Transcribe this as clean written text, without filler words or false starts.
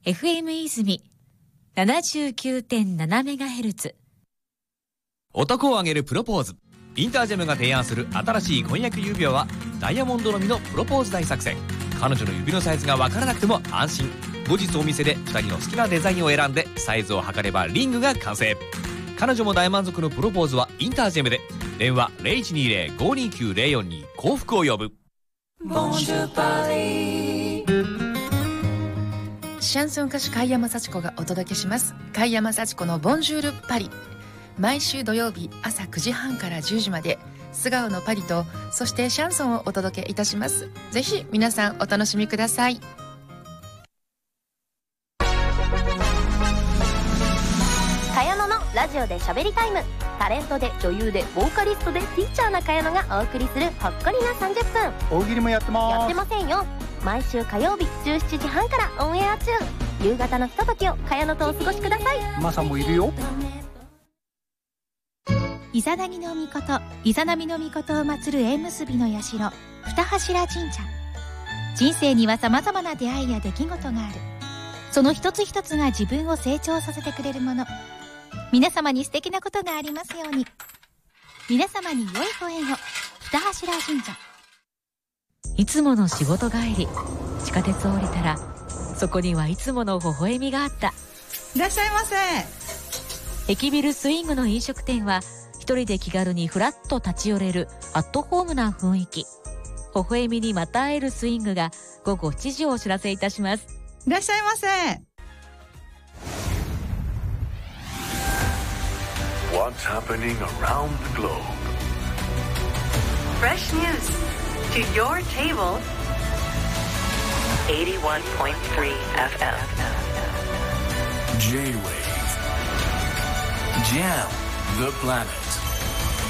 FM 泉 79.7MHz。 男を挙げるプロポーズ。インタージェムが提案する新しい婚約指輪はダイヤモンドのみのプロポーズ大作戦。彼女の指のサイズが分からなくても安心。後日お店で2人の好きなデザインを選んでサイズを測ればリングが完成。彼女も大満足のプロポーズはインタージェムで。電話 0120-529-042 幸福を呼ぶ。 シャンソン歌手貝山幸子がお届けします。貝山幸子のボンジュールパリ。毎週土曜日朝9時半から10時まで素顔のパリとそしてシャンソンをお届けいたします。ぜひ皆さんお楽しみください。 茅野のラジオでしゃべりタイム。タレントで女優でボーカリストでティーチャーな茅野がお送りするほっこりな30分。 大喜利もやってます。 やってませんよ。毎週火曜日17時半からオンエア中。夕方のひとときを茅野とお過ごしください。 マサもいるよ。 イザナギの御事、イザナミの御事を祀る縁結びの社、二柱神社。人生には様々な出会いや出来事がある。その一つ一つが自分を成長させてくれるもの。皆様に素敵なことがありますように。皆様に良いご縁を。二柱神社。 いつもの仕事帰り、地下鉄を降りたらそこにはいつもの微笑みがあった。 いらっしゃいませ。 駅ビルスイングの飲食店は一人で気軽にフラッと立ち寄れるアットホームな雰囲気。微笑みにまた会えるスイングが午後7時をお知らせいたします。 いらっしゃいませ。 What's happening around the globe? Fresh news to your table. 81.3 FM J-Wave Jam the planet.